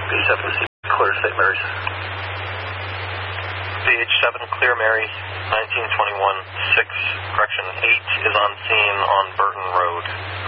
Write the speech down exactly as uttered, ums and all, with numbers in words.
B H seven, clear Saint Mary's. B H seven, clear Mary, nineteen twenty-one, six, correction, eight is on scene on Burton Road.